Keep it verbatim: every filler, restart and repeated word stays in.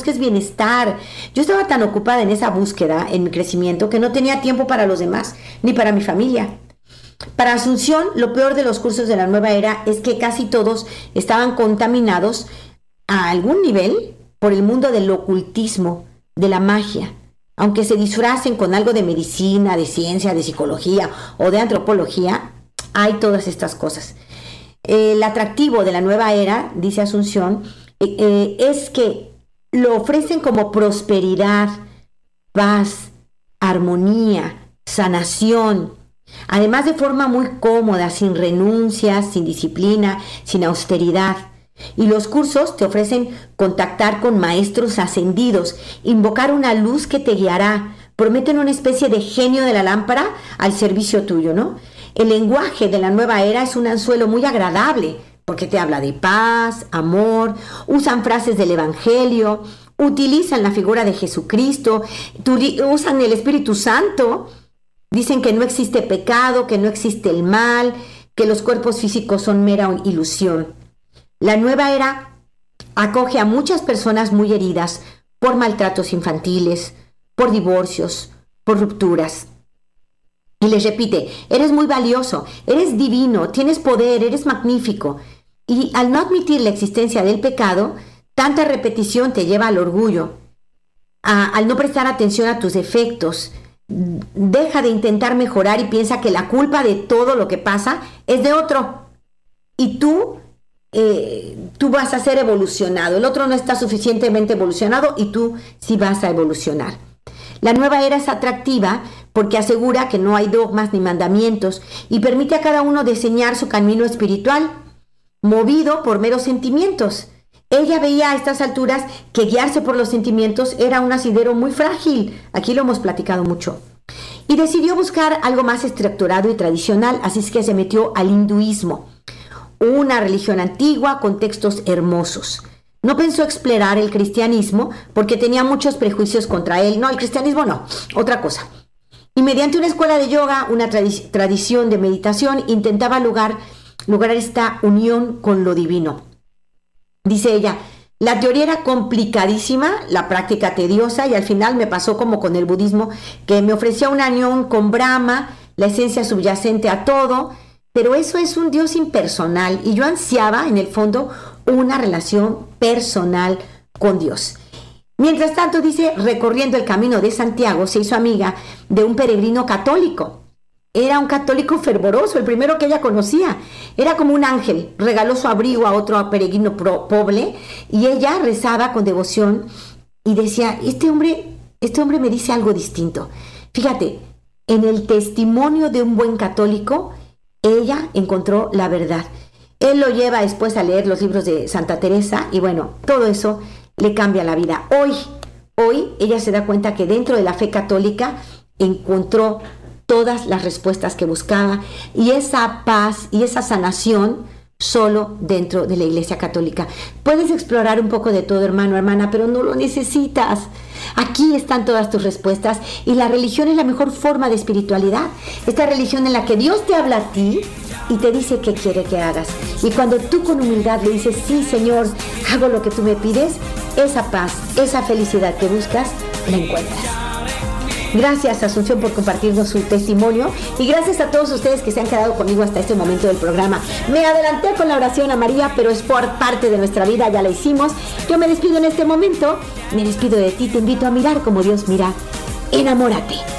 busques bienestar. Yo estaba tan ocupada en esa búsqueda, en mi crecimiento, que no tenía tiempo para los demás, ni para mi familia. Para Asunción, lo peor de los cursos de la nueva era es que casi todos estaban contaminados a algún nivel por el mundo del ocultismo, de la magia. Aunque se disfracen con algo de medicina, de ciencia, de psicología o de antropología, hay todas estas cosas. El atractivo de la nueva era, dice Asunción, eh, eh, es que lo ofrecen como prosperidad, paz, armonía, sanación, además de forma muy cómoda, sin renuncias, sin disciplina, sin austeridad. Y los cursos te ofrecen contactar con maestros ascendidos, invocar una luz que te guiará, prometen una especie de genio de la lámpara al servicio tuyo, ¿no? El lenguaje de la nueva era es un anzuelo muy agradable, porque te habla de paz, amor, usan frases del Evangelio, utilizan la figura de Jesucristo, usan el Espíritu Santo, dicen que no existe pecado, que no existe el mal, que los cuerpos físicos son mera ilusión. La nueva era acoge a muchas personas muy heridas por maltratos infantiles, por divorcios, por rupturas. Y les repite, eres muy valioso, eres divino, tienes poder, eres magnífico. Y al no admitir la existencia del pecado, tanta repetición te lleva al orgullo. A, al no prestar atención a tus defectos, deja de intentar mejorar y piensa que la culpa de todo lo que pasa es de otro. Y tú, eh, tú vas a ser evolucionado. El otro no está suficientemente evolucionado y tú sí vas a evolucionar. La nueva era es atractiva porque asegura que no hay dogmas ni mandamientos y permite a cada uno diseñar su camino espiritual, movido por meros sentimientos. Ella veía a estas alturas que guiarse por los sentimientos era un asidero muy frágil, aquí lo hemos platicado mucho, y decidió buscar algo más estructurado y tradicional, así es que se metió al hinduismo, una religión antigua con textos hermosos. No pensó explorar el cristianismo porque tenía muchos prejuicios contra él. No, el cristianismo no, otra cosa. Y mediante una escuela de yoga, una tradi- tradición de meditación, intentaba lograr, lograr esta unión con lo divino. Dice ella, la teoría era complicadísima, la práctica tediosa, y al final me pasó como con el budismo, que me ofrecía una unión con Brahma, la esencia subyacente a todo, pero eso es un Dios impersonal y yo ansiaba en el fondo una relación personal con Dios. Mientras tanto, dice, recorriendo el camino de Santiago, se hizo amiga de un peregrino católico. Era un católico fervoroso, el primero que ella conocía. Era como un ángel, regaló su abrigo a otro peregrino pobre y ella rezaba con devoción y decía, este hombre, este hombre me dice algo distinto. Fíjate, en el testimonio de un buen católico, ella encontró la verdad. Él lo lleva después a leer los libros de Santa Teresa y bueno, todo eso le cambia la vida. Hoy, hoy ella se da cuenta que dentro de la fe católica encontró todas las respuestas que buscaba y esa paz y esa sanación solo dentro de la Iglesia Católica. Puedes explorar un poco de todo, hermano, hermana, pero no lo necesitas. Aquí están todas tus respuestas y la religión es la mejor forma de espiritualidad. Esta religión en la que Dios te habla a ti y te dice qué quiere que hagas. Y cuando tú con humildad le dices, sí, Señor, hago lo que tú me pides, esa paz, esa felicidad que buscas, la encuentras. Gracias, Asunción, por compartirnos su testimonio y gracias a todos ustedes que se han quedado conmigo hasta este momento del programa. Me adelanté con la oración a María, pero es por parte de nuestra vida, ya la hicimos. Yo me despido en este momento, me despido de ti, te invito a mirar como Dios mira. Enamórate.